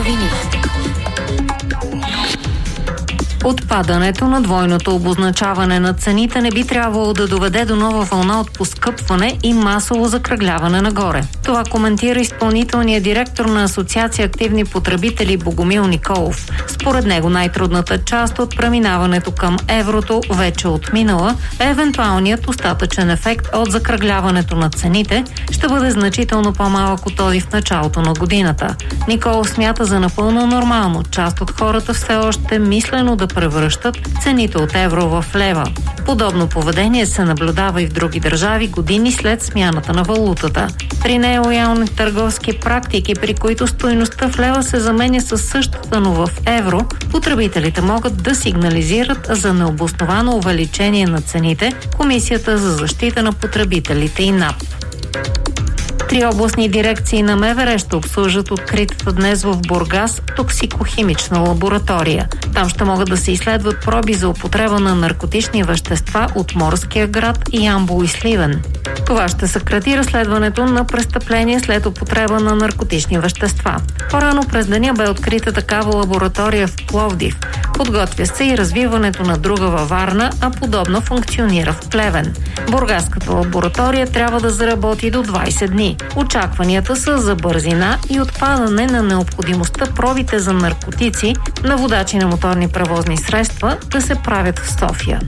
новини. Отпадането на двойното обозначаване на цените не би трябвало да доведе до нова вълна от поскъпване и масово закръгляване нагоре. Това коментира изпълнителният директор на Асоциация активни потребители Богомил Николов. Според него най-трудната част от преминаването към еврото вече отминала, евентуалният остатъчен ефект от закръгляването на цените ще бъде значително по-малък от този в началото на годината. Николов смята за напълно нормално част от хората все още мислено да превръщат цените от евро в лева. Подобно поведение се наблюдава и в други държави години след смяната на валутата. При нелоялни търговски практики, при които стойността в лева се заменя с същата, но в евро, потребителите могат да сигнализират за необосновано увеличение на цените Комисията за защита на потребителите и НАП. 3 областни дирекции на МВР ще обслужат откритата днес в Бургас токсикохимична лаборатория. Там ще могат да се изследват проби за употреба на наркотични вещества от Морския град, Ямбол и Сливен. Това ще съкрати разследването на престъпления след употреба на наркотични вещества. По-рано през деня бе открита такава лаборатория в Пловдив. Подготвя се и развиването на друга във Варна, а подобно функционира в Плевен. Бургаската лаборатория трябва да заработи до 20 дни. Очакванията са за бързина и отпадане на необходимостта пробите за наркотици на водачи на моторни превозни средства да се правят в София.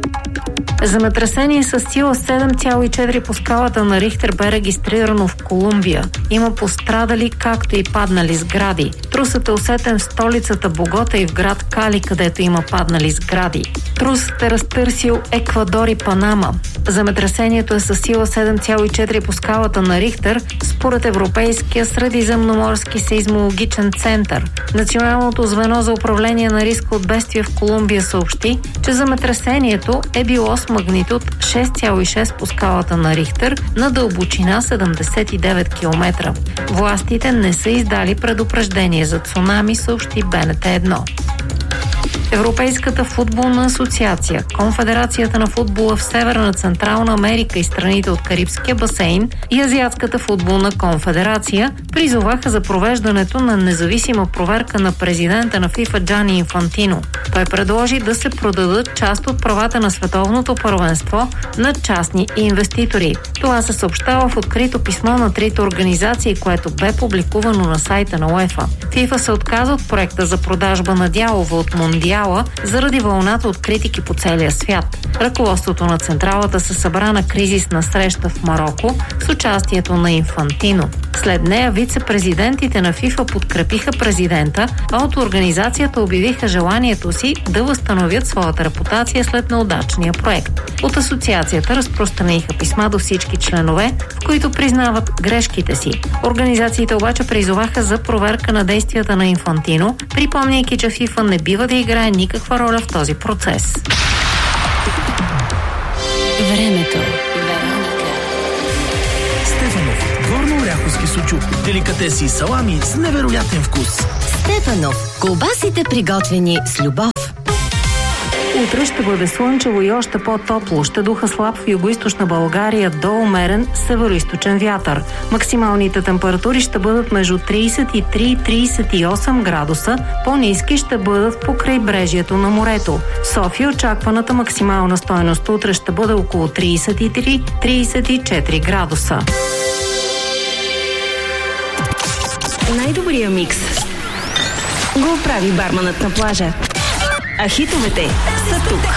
Земетресение с сила 7,4 по скалата на Рихтер бе регистрирано в Колумбия. Има пострадали, както и паднали сгради. Трусът е усетен в столицата Богота и в град Кали, където има паднали сгради. Трусът е разтърсил Еквадор и Панама. Земетресението е с сила 7,4 по скалата на Рихтер, според Европейския средиземноморски сейзмологичен център. Националното звено за управление на риска от бедствия в Колумбия съобщи, че земетресението е било с магнитуд 6,6 по скалата на Рихтер на дълбочина 79 км. Властите не са издали предупреждение за цунами, съобщи БНТ1. Европейската футболна асоциация, Конфедерацията на футбола в Северна Централна Америка и страните от Карибския басейн и Азиатската футболна конфедерация призоваха за провеждането на независима проверка на президента на ФИФА Джани Инфантино. Той предложи да се продадат част от правата на световното първенство на частни инвеститори. Това се съобщава в открито писмо на трите организации, което бе публикувано на сайта на УЕФА. ФИФА се отказа от проекта за продажба на дялове от Мондиала заради вълната от критики по целия свят. Ръководството на централата се събра на кризисна среща в Мароко с участието на Инфантино. След нея вице-президентите на ФИФА подкрепиха президента, а от организацията обявиха желанието си да възстановят своята репутация след неудачния проект. От асоциацията разпространиха писма до всички членове, в които признават грешките си. Организациите обаче призоваха за проверка на действията на Инфантино, припомняйки, че ФИФА не бива да играе никаква роля в този процес. Времето. Стефанов. Горно-оряховски сучук. Деликатеси и салами с невероятен вкус. Стефанов. Колбасите приготвени с любов. Утре ще бъде слънчево и още по-топло. Ще духа слаб в югоизточна България до умерен североизточен вятър. Максималните температури ще бъдат между 33 и 38 градуса. По-ниски ще бъдат по крайбрежието на морето. В София очакваната максимална стойност утре ще бъде около 33-34 градуса. Най-добрия микс го прави барманът на плажа. А хитовете са тук.